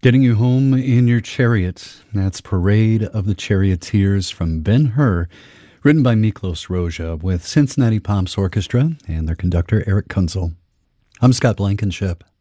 Getting You Home in Your Chariot. That's Parade of the Charioteers from Ben-Hur, written by Miklos Rozsa with Cincinnati Pops Orchestra and their conductor Eric Kunzel. I'm Scott Blankenship.